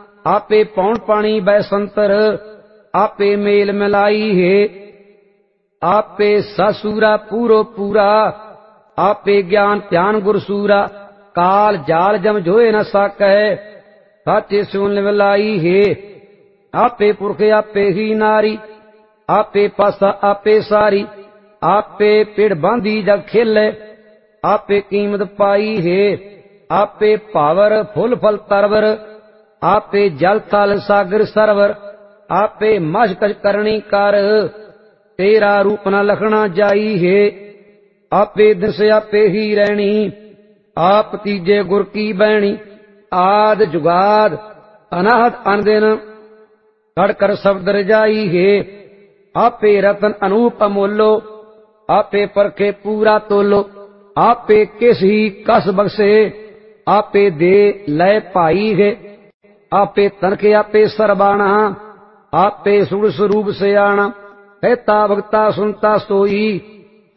आपे पौन पानी बैसंतर, आपे मेल मिलाई है। आपे ससूरा पूरो पूरा, आपे ज्ञान ध्यान गुरसूरा, काल जाल जम जोए न साकै, साचे सुन मिलाई है। आपे पुरख आपे ही नारी, आपे पासा आपे सारी, आपे पिड़ बांधी जग खेले, आपे कीमत पाई है। आपे पावर फुल फल तरवर, आपे जल थल सागर सरवर, आपे मशकश करनी कर, तेरा रूप न लखना जाई है। आपे दिस आपे ही रहनी, आप तीजे गुर की बैणी, आद जुगाद अनाहत अनदिन, खड़ कर शब्द रजाई है। आपे रतन अनूप अमोलो, आपे परखे पूरा तोलो, आपे किस ही कस बख्शे, आपे दे लय पाई है। आपे तनखे आपे सरबाना, आपे सुर स्वरूप से आना, कहता भगता सुनता सोई,